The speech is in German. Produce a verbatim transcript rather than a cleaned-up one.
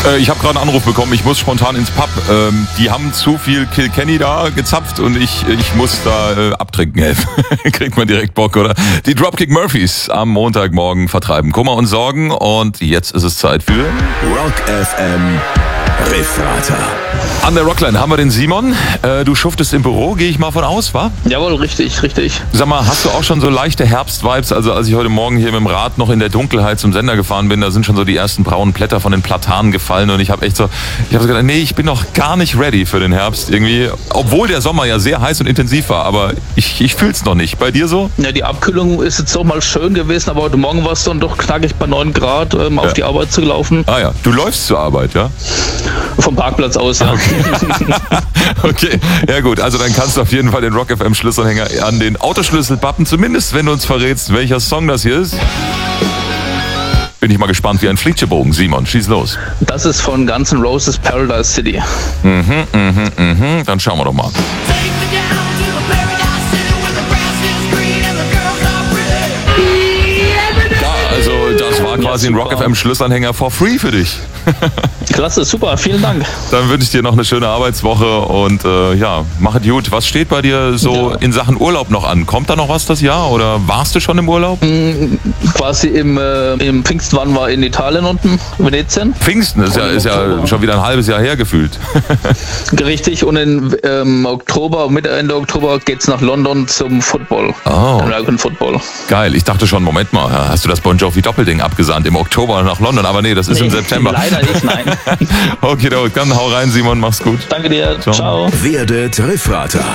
Äh, ich habe gerade einen Anruf bekommen, ich muss spontan ins Pub. Ähm, die haben zu viel Kilkenny da gezapft und ich, ich muss da äh, abtrinken helfen. Kriegt man direkt Bock, oder? Die Dropkick Murphys am Montagmorgen vertreiben Kummer und Sorgen und jetzt ist es Zeit für Rock F M Refrater. An der Rockline haben wir den Simon. Äh, du schuftest im Büro, gehe ich mal von aus, wa? Jawohl, richtig, richtig. Sag mal, hast du auch schon so leichte Herbstvibes? Also als ich heute Morgen hier mit dem Rad noch in der Dunkelheit zum Sender gefahren bin, da sind schon so die ersten braunen Blätter von den Platanen gefallen und ich habe echt so, ich habe so gedacht, nee, ich bin noch gar nicht ready für den Herbst irgendwie. Obwohl der Sommer ja sehr heiß und intensiv war, aber ich, ich fühl's noch nicht. Bei dir so? Ja, die Abkühlung ist jetzt auch mal schön gewesen, aber heute Morgen war es dann doch knackig bei neun Grad ähm, auf Ja. die Arbeit zu laufen. Ah ja, du läufst zur Arbeit, ja? Vom Parkplatz aus, ja. Okay, ja gut, also dann kannst du auf jeden Fall den Rock F M Schlüsselanhänger an den Autoschlüssel pappen, zumindest wenn du uns verrätst, welcher Song das hier ist. Bin ich mal gespannt wie ein Fliegebogen. Simon, schieß los. Das ist von Guns N' Roses Paradise City. Mhm, mhm, mhm, dann schauen wir doch mal. Take me down to a paradise city where the grass is green and the girls are pretty. Ja, also das war quasi Ja, ein Rock super. F M Schlüsselanhänger for free für dich. Klasse, super, vielen Dank. Dann wünsche ich dir noch eine schöne Arbeitswoche und äh, ja, mach es gut. Was steht bei dir so Ja. in Sachen Urlaub noch an? Kommt da noch was das Jahr oder warst du schon im Urlaub? Quasi im, äh, im Pfingst waren wir in Italien unten, Venetien. Pfingsten ist ja, ist ja schon wieder ein halbes Jahr her gefühlt. Richtig, und im ähm, Oktober, Mitte, Ende Oktober geht's nach London zum Football. Oh. American Football. Geil, ich dachte schon, Moment mal, hast du das Bon Jovi Doppelding abgesandt im Oktober nach London? Aber nee, das ist im Nee, September. Leider nicht, nein. Okay, dann hau rein, Simon, mach's gut. Danke dir, Ciao. ciao. Werdet Refrater.